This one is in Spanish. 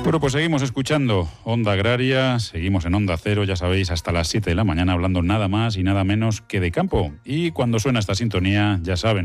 Bueno, pues seguimos escuchando Onda Agraria, seguimos en Onda Cero, ya sabéis, hasta las 7 de la mañana, hablando nada más y nada menos que de campo. Y cuando suena esta sintonía, ya saben,